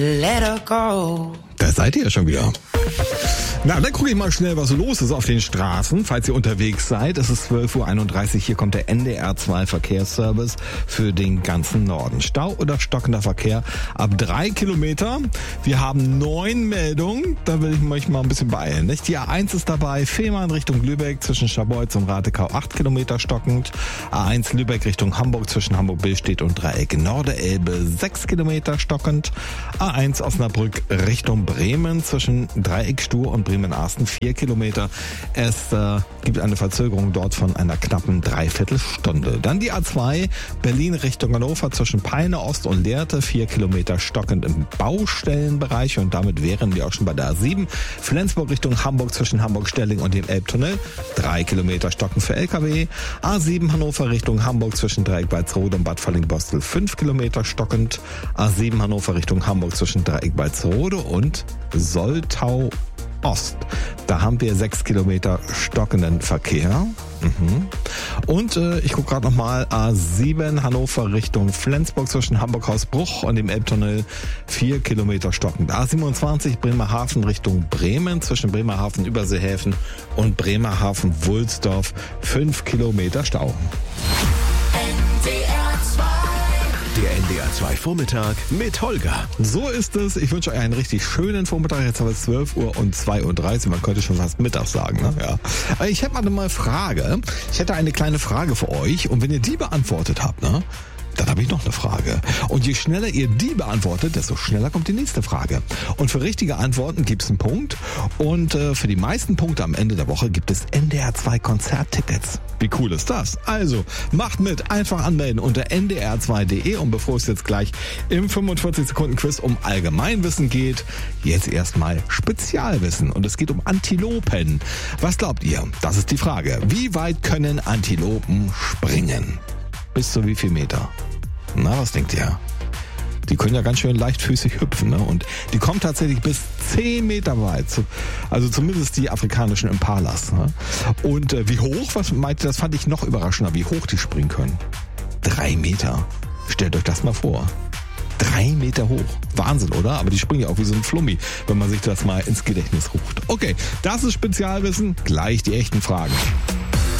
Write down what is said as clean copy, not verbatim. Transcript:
Let her go. Da seid ihr ja schon wieder. Na, dann gucke ich mal schnell, was so los ist auf den Straßen, falls ihr unterwegs seid. Es ist 12.31 Uhr, hier kommt der NDR 2 Verkehrsservice für den ganzen Norden. Stau oder stockender Verkehr ab 3 Kilometer. Wir haben 9 Meldungen, da will ich mich mal ein bisschen beeilen. Nicht? Die A1 ist dabei, Fehmarn Richtung Lübeck zwischen Scharbeutz und Ratekau 8 Kilometer stockend. A1 Lübeck Richtung Hamburg zwischen Hamburg-Billstedt und Dreieck Norderelbe 6 Kilometer stockend. A1 Osnabrück Richtung Bremen zwischen Dreieck Stur und Bremen-Arsten 4 Kilometer. Es gibt eine Verzögerung dort von einer knappen Dreiviertelstunde. Dann die A2 Berlin Richtung Hannover zwischen Peine Ost und Lehrte 4 Kilometer stockend im Baustellenbereich und damit wären wir auch schon bei der A7 Flensburg Richtung Hamburg zwischen Hamburg-Stelling und dem Elbtunnel 3 Kilometer stockend für LKW. A7 Hannover Richtung Hamburg zwischen Dreieck Walsrode und Bad Falling-Bostel 5 Kilometer stockend. A7 Hannover Richtung Hamburg zwischen Dreieck Walsrode und Soltau Ost. Da haben wir 6 Kilometer stockenden Verkehr. Und ich gucke gerade nochmal A7 Hannover Richtung Flensburg zwischen Hamburg-Hausbruch und dem Elbtunnel 4 Kilometer stockend. A27 Bremerhaven Richtung Bremen zwischen Bremerhaven Überseehäfen und Bremerhaven Wulsdorf 5 Kilometer Stau. Der NDR 2 Vormittag mit Holger. So ist es. Ich wünsche euch einen richtig schönen Vormittag. Jetzt haben wir 12 Uhr und 32. Man könnte schon fast Mittag sagen. Ne? Ja. Aber ich hätte mal eine Frage. Ich hätte eine kleine Frage für euch. Und wenn ihr die beantwortet habt, ne, dann habe ich noch eine Frage. Und je schneller ihr die beantwortet, desto schneller kommt die nächste Frage. Und für richtige Antworten gibt es einen Punkt. Und für die meisten Punkte am Ende der Woche gibt es NDR 2 Konzerttickets. Wie cool ist das? Also, macht mit. Einfach anmelden unter ndr2.de. Und bevor es jetzt gleich im 45-Sekunden-Quiz um Allgemeinwissen geht, jetzt erstmal Spezialwissen. Und es geht um Antilopen. Was glaubt ihr? Das ist die Frage. Wie weit können Antilopen springen? Bis zu wie viel Meter? Na, was denkt ihr? Die können ja ganz schön leichtfüßig hüpfen, ne? Und die kommen tatsächlich bis 10 Meter weit. Also zumindest die afrikanischen Impalas. Ne? Und wie hoch? Was meint ihr? Das fand ich noch überraschender, wie hoch die springen können. 3 Meter. Stellt euch das mal vor. 3 Meter hoch. Wahnsinn, oder? Aber die springen ja auch wie so ein Flummi, wenn man sich das mal ins Gedächtnis ruft. Okay, das ist Spezialwissen. Gleich die echten Fragen.